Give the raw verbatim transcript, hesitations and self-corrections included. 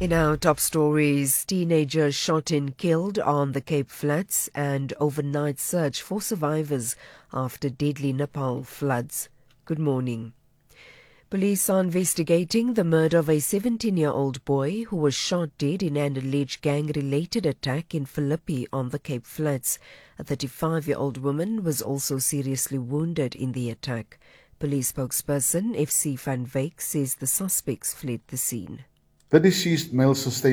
In our top stories, teenagers shot and killed on the Cape Flats and overnight search for survivors after deadly Nepal floods. Good morning. Police are investigating the murder of a seventeen-year-old boy who was shot dead in an alleged gang-related attack in Philippi on the Cape Flats. A thirty-five-year-old woman was also seriously wounded in the attack. Police spokesperson F C van Wyk says the suspects fled the scene. The deceased male sustained